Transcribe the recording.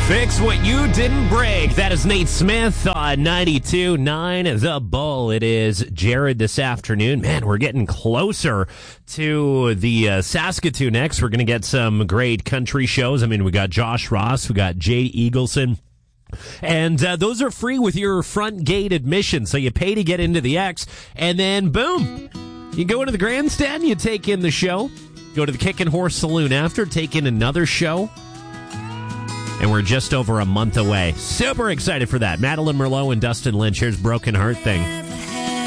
Fix what you didn't break. That is Nate Smith on 92.9 The Bull. It is Jared this afternoon. Man, we're getting closer to the Saskatoon X. We're going to get some great country shows. I mean, we got Josh Ross, we got Jay Eagleson. And those are free with your front gate admission. So you pay to get into the X, and then boom, you go into the grandstand, you take in the show, go to the Kickin' Horse Saloon after, take in another show. And we're just over a month away. Super excited for that. Madeline Merlot and Dustin Lynch. Here's Broken Heart Thing.